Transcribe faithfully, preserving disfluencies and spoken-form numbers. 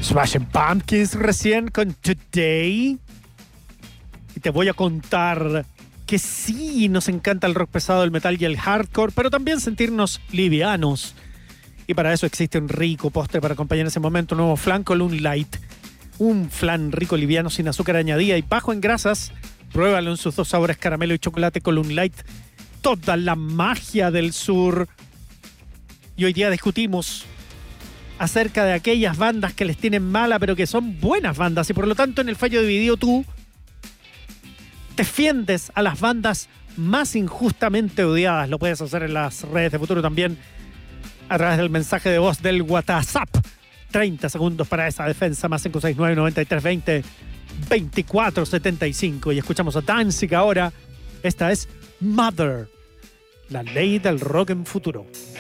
Smashing Pumpkins recién con Today. Y te voy a contar que sí nos encanta el rock pesado, el metal y el hardcore, pero también sentirnos livianos. Y para eso existe un rico postre para acompañar ese momento, un nuevo flan Column Light. Un flan rico, liviano, sin azúcar añadida y bajo en grasas. Pruébalo en sus dos sabores, caramelo y chocolate. Column Light, toda la magia del sur. Y hoy día discutimos acerca de aquellas bandas que les tienen mala, pero que son buenas bandas. Y por lo tanto, en el fallo dividido tú defiendes a las bandas más injustamente odiadas. Lo puedes hacer en las redes de Futuro también, a través del mensaje de voz del WhatsApp. treinta segundos para esa defensa, más cinco seis nueve, noventa y tres veinte, veinticuatro setenta y cinco. Y escuchamos a Danzig ahora. Esta es Mother, la ley del rock en Futuro.